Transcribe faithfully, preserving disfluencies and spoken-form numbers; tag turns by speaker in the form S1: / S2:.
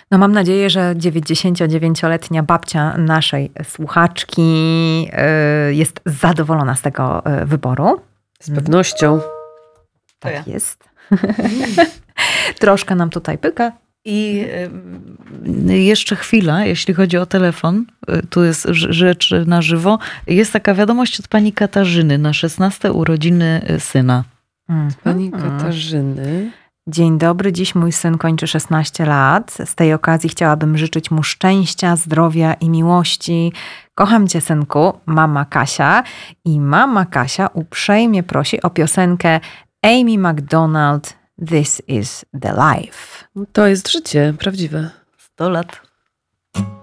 S1: No mam nadzieję, że dziewięćdziesięciodziewięcioletnia babcia naszej słuchaczki jest zadowolona z tego wyboru.
S2: Z pewnością.
S1: Tak ja. jest. Troszkę nam tutaj pyka.
S3: I jeszcze chwila, jeśli chodzi o telefon, tu jest rzecz na żywo. Jest taka wiadomość od pani Katarzyny na szesnaste urodziny syna.
S2: Mm. Pani Katarzyny.
S1: Dzień dobry, dziś mój syn kończy szesnaście lat. Z tej okazji chciałabym życzyć mu szczęścia, zdrowia i miłości. Kocham cię, synku, mama Kasia. I mama Kasia uprzejmie prosi o piosenkę Amy McDonald, This is the Life.
S2: To jest życie prawdziwe.
S3: sto lat.